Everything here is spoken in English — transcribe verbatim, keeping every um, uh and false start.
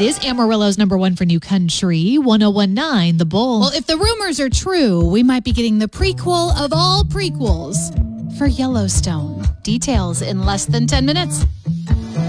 is Amarillo's number one for new country, one oh one nine The Bull. Well, if the rumors are true, we might be getting the prequel of all prequels for Yellowstone. Details in less than ten minutes.